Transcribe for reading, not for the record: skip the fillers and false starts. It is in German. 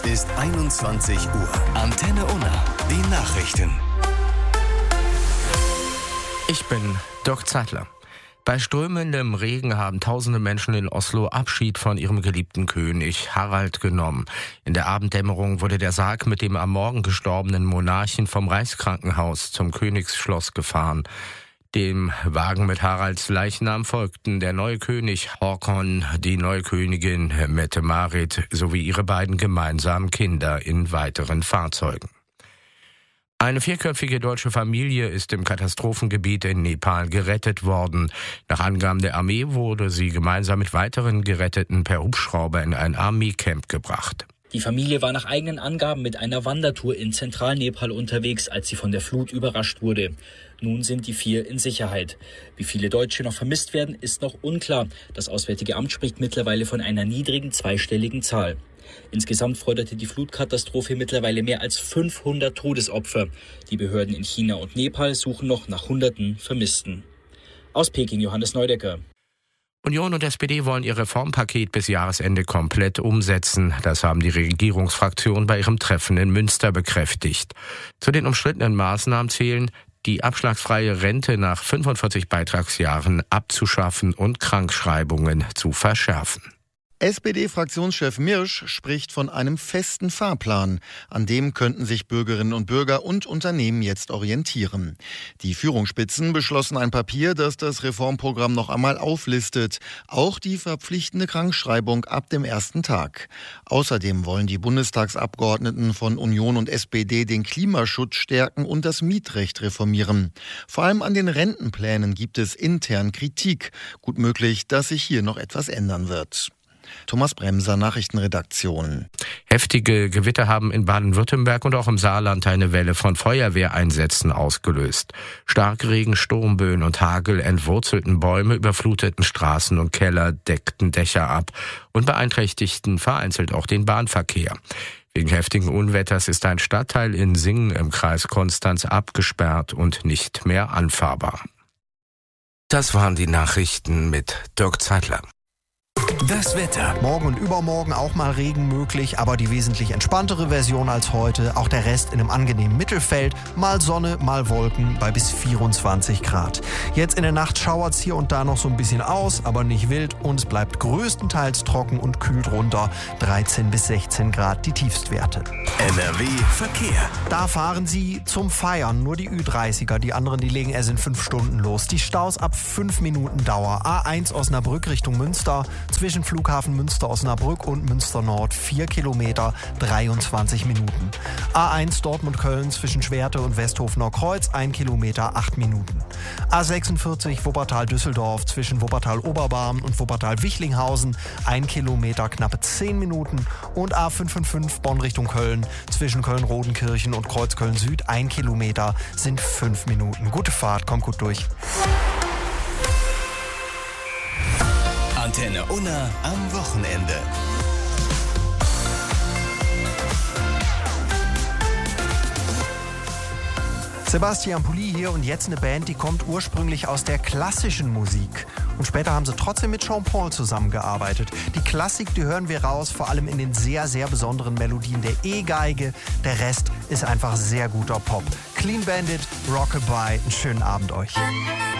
Ist 21 Uhr. Antenne Unna. Die Nachrichten. Ich bin Dirk Zeitler. Bei strömendem Regen haben tausende Menschen in Oslo Abschied von ihrem geliebten König Harald genommen. In der Abenddämmerung wurde der Sarg mit dem am Morgen gestorbenen Monarchen vom Reichskrankenhaus zum Königsschloss gefahren. Dem Wagen mit Haralds Leichnam folgten der neue König Håkon, die neue Königin Mette-Marit sowie ihre beiden gemeinsamen Kinder in weiteren Fahrzeugen. Eine vierköpfige deutsche Familie ist im Katastrophengebiet in Nepal gerettet worden. Nach Angaben der Armee wurde sie gemeinsam mit weiteren Geretteten per Hubschrauber in ein Armeecamp gebracht. Die Familie war nach eigenen Angaben mit einer Wandertour in Zentralnepal unterwegs, als sie von der Flut überrascht wurde. Nun sind die 4 in Sicherheit. Wie viele Deutsche noch vermisst werden, ist noch unklar. Das Auswärtige Amt spricht mittlerweile von einer niedrigen zweistelligen Zahl. Insgesamt forderte die Flutkatastrophe mittlerweile mehr als 500 Todesopfer. Die Behörden in China und Nepal suchen noch nach Hunderten Vermissten. Aus Peking, Johannes Neudecker. Union und SPD wollen ihr Reformpaket bis Jahresende komplett umsetzen. Das haben die Regierungsfraktionen bei ihrem Treffen in Münster bekräftigt. Zu den umstrittenen Maßnahmen zählen, die abschlagsfreie Rente nach 45 Beitragsjahren abzuschaffen und Krankschreibungen zu verschärfen. SPD-Fraktionschef Mirsch spricht von einem festen Fahrplan. An dem könnten sich Bürgerinnen und Bürger und Unternehmen jetzt orientieren. Die Führungsspitzen beschlossen ein Papier, das das Reformprogramm noch einmal auflistet. Auch die verpflichtende Krankschreibung ab dem ersten Tag. Außerdem wollen die Bundestagsabgeordneten von Union und SPD den Klimaschutz stärken und das Mietrecht reformieren. Vor allem an den Rentenplänen gibt es intern Kritik. Gut möglich, dass sich hier noch etwas ändern wird. Thomas Bremser, Nachrichtenredaktion. Heftige Gewitter haben in Baden-Württemberg und auch im Saarland eine Welle von Feuerwehreinsätzen ausgelöst. Starkregen, Sturmböen und Hagel entwurzelten Bäume, überfluteten Straßen und Keller, deckten Dächer ab und beeinträchtigten vereinzelt auch den Bahnverkehr. Wegen heftigen Unwetters ist ein Stadtteil in Singen im Kreis Konstanz abgesperrt und nicht mehr anfahrbar. Das waren die Nachrichten mit Dirk Zeitler. Das Wetter. Morgen und übermorgen auch mal Regen möglich, aber die wesentlich entspanntere Version als heute. Auch der Rest in einem angenehmen Mittelfeld. Mal Sonne, mal Wolken bei bis 24 Grad. Jetzt in der Nacht schauert es hier und da noch so ein bisschen aus, aber nicht wild. Und es bleibt größtenteils trocken und kühlt runter. 13 bis 16 Grad die Tiefstwerte. NRW Verkehr. Da fahren Sie zum Feiern nur die Ü30er. Die anderen, die legen erst in 5 Stunden los. Die Staus ab 5 Minuten Dauer. A1 Osnabrück Richtung Münster. Zwischen Flughafen Münster-Osnabrück und Münster-Nord 4 Kilometer, 23 Minuten. A1 Dortmund-Köln zwischen Schwerte und Westhofener Kreuz 1 Kilometer, 8 Minuten. A46 Wuppertal-Düsseldorf zwischen Wuppertal-Oberbarm und Wuppertal-Wichlinghausen 1 Kilometer, knappe 10 Minuten. Und A55 Bonn Richtung Köln zwischen Köln-Rodenkirchen und Kreuzköln-Süd 1 Kilometer sind 5 Minuten. Gute Fahrt, kommt gut durch. Antenne Unna am Wochenende. Sebastian Pulli hier und jetzt eine Band, die kommt ursprünglich aus der klassischen Musik. Und später haben sie trotzdem mit Jean-Paul zusammengearbeitet. Die Klassik, die hören wir raus, vor allem in den sehr, sehr besonderen Melodien der E-Geige. Der Rest ist einfach sehr guter Pop. Clean Bandit, Rockabye, einen schönen Abend euch.